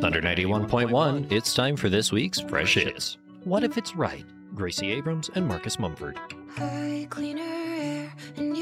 Thunder 91.1, it's time for this week's Fresh Hits. What If It's Right? Gracie Abrams and Marcus Mumford. Cleaner air and